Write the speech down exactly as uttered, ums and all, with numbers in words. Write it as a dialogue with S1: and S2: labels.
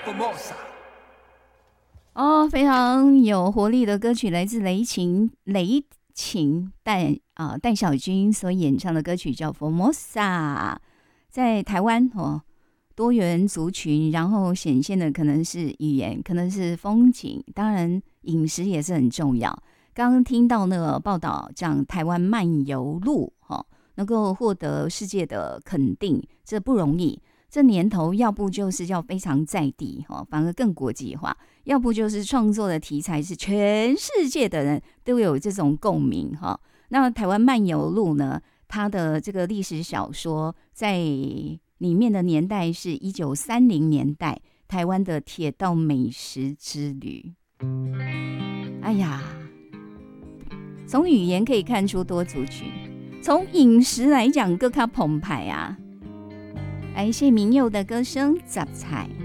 S1: 哦，非常有活力的歌曲，来自雷琴雷琴戴啊戴小军所演唱的歌曲叫《Formosa》，在台湾哦，多元族群，然后显现的可能是语言，可能是风景，当然饮食也是很重要。刚刚听到那个报道，讲台湾漫游路哈、哦，能够获得世界的肯定，这不容易。这年头，要不就是要非常在地哈，反而更国际化；要不就是创作的题材是全世界的人都有这种共鸣哈。那台湾漫游录呢，它的这个历史小说在里面的年代是一九三零年代，台湾的铁道美食之旅。哎呀，从语言可以看出多族群，从饮食来讲更加澎湃啊。来，谢明佑的歌声《杂菜》。